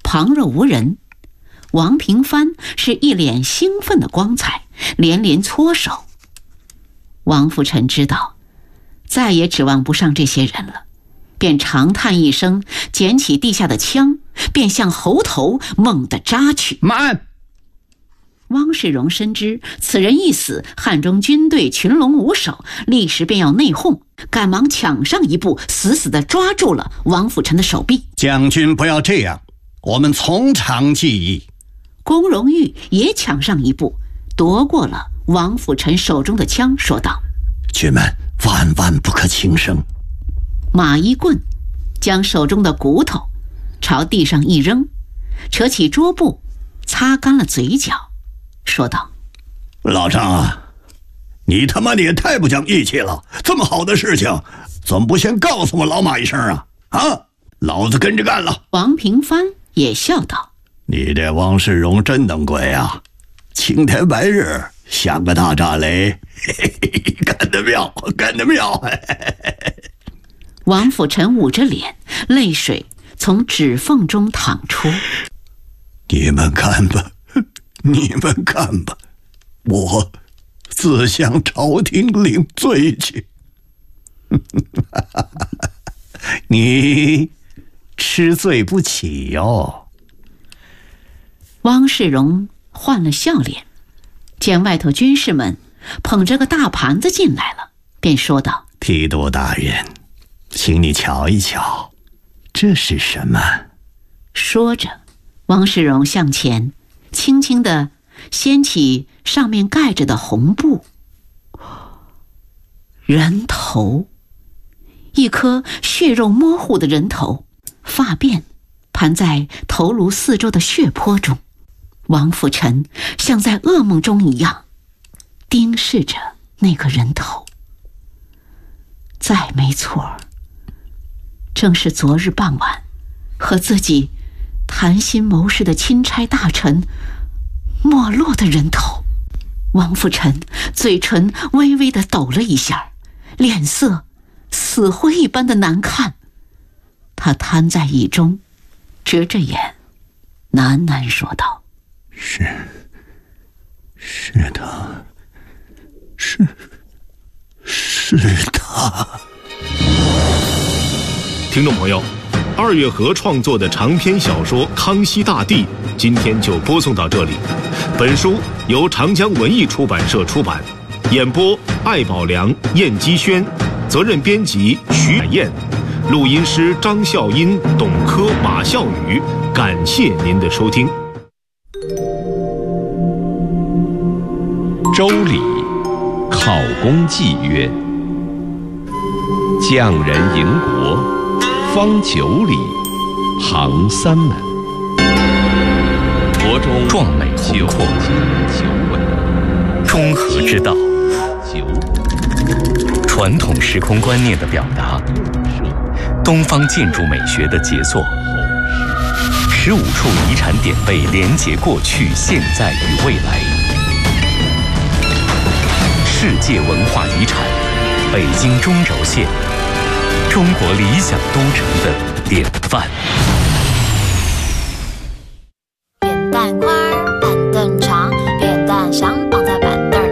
旁若无人。王平藩是一脸兴奋的光彩，连连搓手。王辅臣知道再也指望不上这些人了，便长叹一声，捡起地下的枪，便向猴头猛地扎去。 慢！ 汪世荣深知此人一死，汉中军队群龙无首，立时便要内讧，赶忙抢上一步，死死地抓住了王辅臣的手臂。 将军不要这样，我们从长计议。 龚荣玉也抢上一步，夺过了王辅臣手中的枪，说道： 军们万万不可轻生。 马一棍将手中的骨头朝地上一扔，扯起桌布擦干了嘴角，说道： 老张啊，你他妈的也太不讲义气了，这么好的事情怎么不先告诉我老马一声啊？老子跟着干了。 王平藩也笑道： 你这汪世荣真能鬼啊，青天白日像个大炸雷，干得妙，干得妙。 王辅臣捂着脸，泪水从指缝中淌出。 你们看吧，你们看吧，我自向朝廷领罪去。你吃罪不起哟。 汪世荣换了笑脸，见外头军士们捧着个大盘子进来了，便说道： 提督大人，请你瞧一瞧，这是什么？ 说着，汪世荣向前轻轻地掀起上面盖着的红布。人头，一颗血肉模糊的人头，发辫盘在头颅四周的血泊中。王辅臣像在噩梦中一样盯视着那个人头。再没错，正是昨日傍晚和自己谈心谋事的钦差大臣没落的人头。王辅臣嘴唇微微地抖了一下，脸色死灰一般的难看。他瘫在椅中，遮着眼，喃喃说道： 是他，是他。 听众朋友，二月河创作的长篇小说《康熙大帝》今天就播送到这里。本书由长江文艺出版社出版，演播艾宝良、燕基轩，责任编辑徐海燕，录音师张笑英、董珂、马笑宇。感谢您的收听。 周礼考功记曰：匠人营国，方9里，旁3门。国中壮美宏阔，中和之道，传统时空观念的表达，东方建筑美学的杰作，15处遗产典贝连结过去、现在与未来。世界文化遗产，北京中轴线，中国理想都城的典范。